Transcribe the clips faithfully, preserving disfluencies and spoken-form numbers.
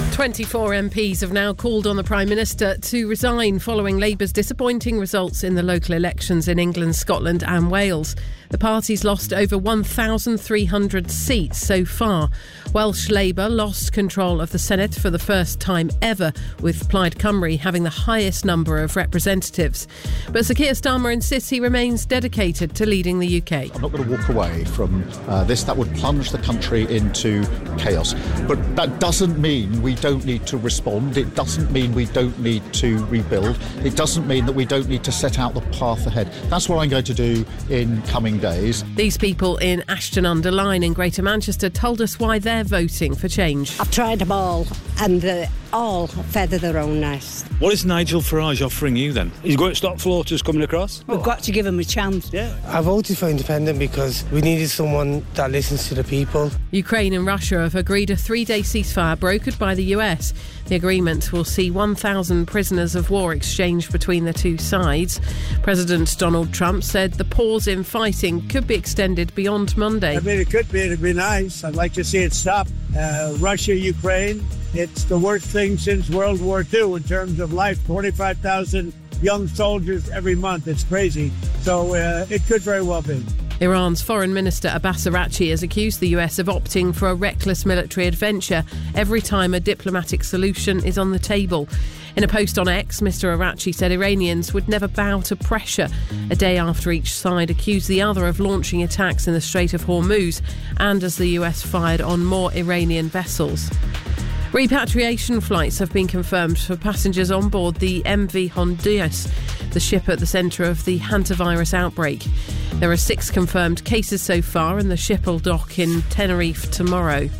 twenty-four M Ps have now called on the Prime Minister to resign following Labour's disappointing results in the local elections in England, Scotland and Wales. The party's lost over one thousand three hundred seats so far. Welsh Labour lost control of the Senate for the first time ever, with Plaid Cymru having the highest number of representatives. But Sir Keir Starmer insists he remains dedicated to leading the U K. I'm not going to walk away from uh, this. That would plunge the country into chaos. But that doesn't mean we don't need to respond. It doesn't mean we don't need to rebuild. It doesn't mean that we don't need to set out the path ahead. That's what I'm going to do in coming days. These people in Ashton-under-Lyne in Greater Manchester told us why they're voting for change. I've tried them all and they all feather their own nest. What is Nigel Farage offering you then? He's going to stop floaters coming across? We've got to give him a chance. Yeah. I voted for independent because we needed someone that listens to the people. Ukraine and Russia have agreed a three-day ceasefire brokered by the U S. The agreement will see one thousand prisoners of war exchanged between the two sides. President Donald Trump said the pause in fighting could be extended beyond Monday. I mean, it could be. It'd be nice. I'd like to see it stop. Uh, Russia, Ukraine, it's the worst thing since World War Two in terms of life. twenty-five thousand young soldiers every month. It's crazy. So uh, it could very well be. Iran's Foreign Minister Abbas Araghchi has accused the U S of opting for a reckless military adventure every time a diplomatic solution is on the table. In a post on X, Mister Araghchi said Iranians would never bow to pressure, a day after each side accused the other of launching attacks in the Strait of Hormuz and as the U S fired on more Iranian vessels. Repatriation flights have been confirmed for passengers on board the M V Honduras, the ship at the centre of the hantavirus outbreak. There are six confirmed cases so far and the ship will dock in Tenerife tomorrow.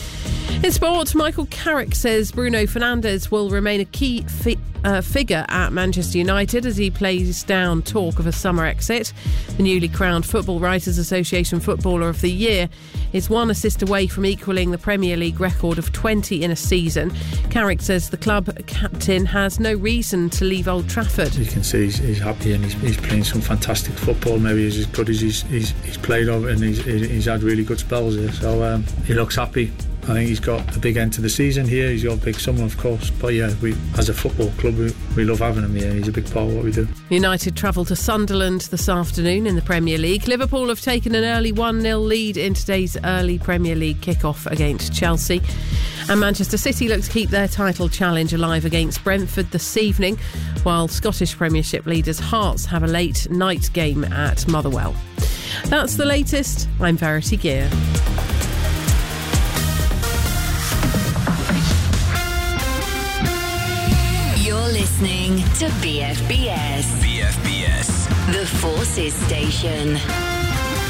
In sport, Michael Carrick says Bruno Fernandes will remain a key fi- uh, figure at Manchester United as he plays down talk of a summer exit. The newly crowned Football Writers Association Footballer of the Year is one assist away from equalling the Premier League record of twenty in a season. Carrick says the club captain has no reason to leave Old Trafford. You can see he's, he's happy and he's, he's playing some fantastic football. Maybe he's as good as he's, he's, he's played over and he's, he's had really good spells here. So um, he looks happy. I think he's got a big end to the season here. He's got a big summer, of course. But yeah, we, as a football club, we, we love having him here. He's a big part of what we do. United travel to Sunderland this afternoon in the Premier League. Liverpool have taken an early one nil lead in today's early Premier League kick-off against Chelsea. And Manchester City look to keep their title challenge alive against Brentford this evening, while Scottish Premiership leaders Hearts have a late night game at Motherwell. That's the latest. I'm Verity Gear. Listening to B F B S. B F B S. The Forces Station.